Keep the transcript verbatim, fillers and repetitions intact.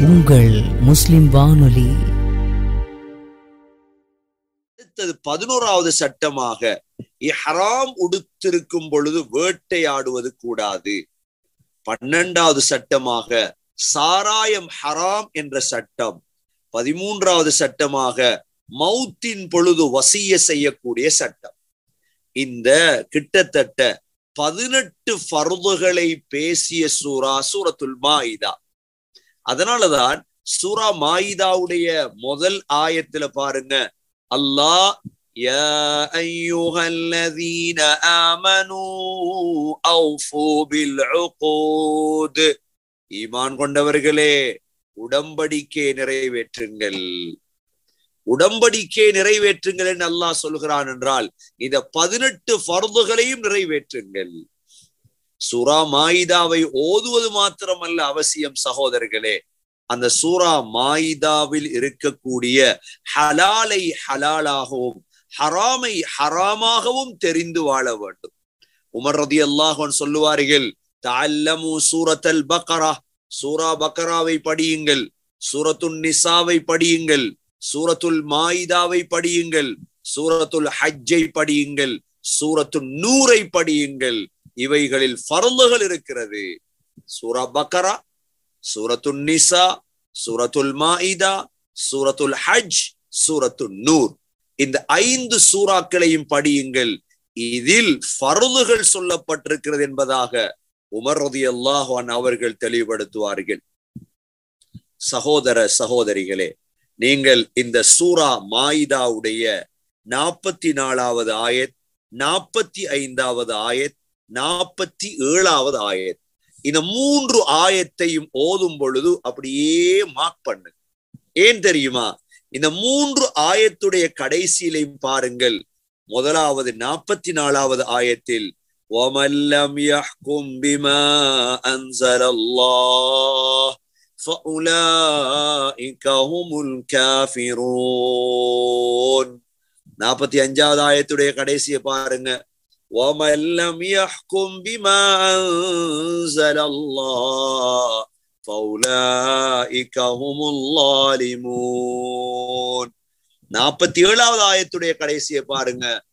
உங்கள் முஸ்லிம் வானொலி. அடுத்தது பதினோராவது சட்டமாக, இஹ்ராம் உடுத்திருக்கும் பொழுது வேட்டையாடுவது கூடாது. பன்னெண்டாவது சட்டமாக சாராயம் ஹராம் என்ற சட்டம். பதிமூன்றாவது சட்டமாக மௌத்தின் பொழுது வசிய செய்யக்கூடிய சட்டம். இந்த கிட்டத்தட்ட பதினெட்டு ஃபர்துகளை பேசிய சூரா சூரத்துல் மாயிதா. அதனாலதான் சூரா மாயிதாவுடைய முதல் ஆயத்துல பாருங்க, அல்லாஹ் யா அய்யுஹல்லதீன ஆமனூ அவ்ஃபூ பில் உகூத், ஈமான் கொண்டவர்களே உடன்படிக்கை நிறைவேற்றுங்கள். உடன்படிக்கை நிறைவேற்றுங்கள் என்று அல்லாஹ் சொல்கிறான் என்றால் இந்த பதினெட்டு ஃபர்துகளையும் நிறைவேற்றுங்கள். சூரா மாயிதாவை ஓதுவது மாத்திரமல்ல அவசியம் சகோதரர்களே, அந்த சூரா மாயிதாவில் இருக்கக்கூடிய ஹலாலை ஹலாலாகவும் ஹராமை ஹராமாகவும் தெரிந்து வாழ வேண்டும். உமர் ரலியல்லாஹு அன்ஹு சொல்லுவார்கள், தஅல்லமு சூரத்துல் பக்ரா, சூரா பக்ராவை படியுங்கள், சூரத்துன் நிசாவை படியுங்கள், சூரத்துல் மாயிதாவை படியுங்கள், சூரத்துல் ஹஜ்ஜை படியுங்கள், சூரத்துன் நூரை படியுங்கள். இவைகளில் ஃபர்துகள் இருக்கிறது. சூரா பக்ரா, சூரத்துன் நிசா, சூரத்துல் மாயிதா, சூரத்துல் ஹஜ், சூரத்துன் நூர், இந்த ஐந்து சூறாக்களையும் படியுங்கள். இதில் ஃபர்துகள் சொல்லப்பட்டிருக்கிறது என்பதாக உமர் ரலியல்லாஹு அன்ஹு அவர்கள் தெளிவுபடுத்துவார்கள். சகோதர சகோதரிகளே, நீங்கள் இந்த சூரா மாயிதாவுடைய நாற்பத்தி நாலாவது ஆயத், நாற்பத்தி ஐந்தாவது ஆயத், நாற்பத்தி ஏழாவது ஆயத், இந்த மூன்று ஆயத்தையும் ஓதும் பொழுது அப்படியே மார்க் பண்ணு. ஏன் தெரியுமா? இந்த மூன்று ஆயத்துடைய கடைசியிலையும் பாருங்கள். முதலாவது நாற்பத்தி நாலாவது ஆயத்தில் وَمَنْ لَمْ يَحْكُمْ بِمَا أَنْزَلَ اللَّهُ فَأُولَئِكَ هُمُ الْكَافِرُونَ. நாற்பத்தி அஞ்சாவது ஆயத்துடைய கடைசியை பாருங்க, وَمَنْ لَمْ يَحْكُمْ بِمَا أَنْزَلَ اللَّهُ فَأُولَئِكَ هُمُ الظَّالِمُونَ. நாற்பத்தி ஏழாவது ஆயத்துடைய கடைசியை பாருங்க,